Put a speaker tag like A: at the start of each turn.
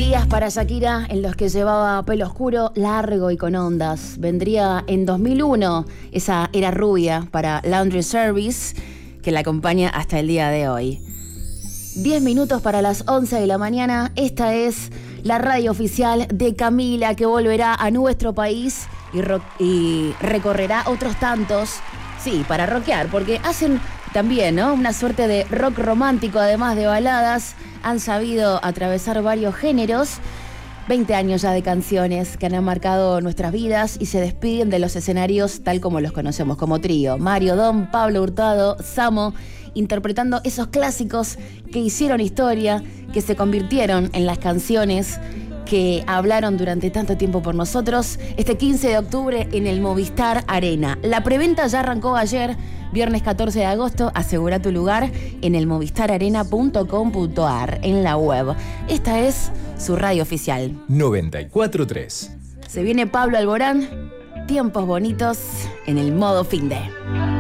A: días para Shakira en los que llevaba pelo oscuro, largo y con ondas. Vendría en 2001, esa era rubia para Laundry Service, que la acompaña hasta el día de hoy. 10 minutos para las 11 de la mañana. Esta es la radio oficial de Camila, que volverá a nuestro país y recorrerá otros tantos. Sí, para rockear, porque hacen también, ¿no?, una suerte de rock romántico, además de baladas. Han sabido atravesar varios géneros. 20 años ya de canciones que han marcado nuestras vidas y se despiden de los escenarios tal como los conocemos como trío. Mario Dom, Pablo Hurtado, Samo, interpretando esos clásicos que hicieron historia, que se convirtieron en las canciones que hablaron durante tanto tiempo por nosotros. Este 15 de octubre en el Movistar Arena. La preventa ya arrancó ayer, viernes 14 de agosto. Asegura tu lugar en el movistararena.com.ar, en la web. Esta es su radio oficial.
B: 94.3.
A: Se viene Pablo Alborán, tiempos bonitos en el modo fin de.